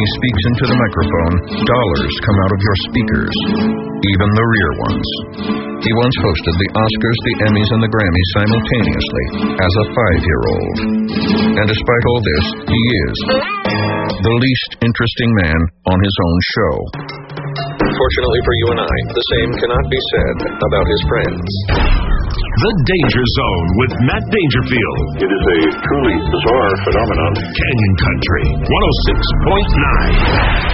he speaks into the microphone, dollars come out of your speakers, even the rear ones. He once hosted the Oscars, the Emmys, and the Grammys simultaneously as a 5-year-old. And despite all this, he is the least interesting man on his own show. Fortunately for you and I, the same cannot be said about his friends. The Danger Zone with Matt Dangerfield. It is a truly bizarre phenomenon. Canyon Country 106.9.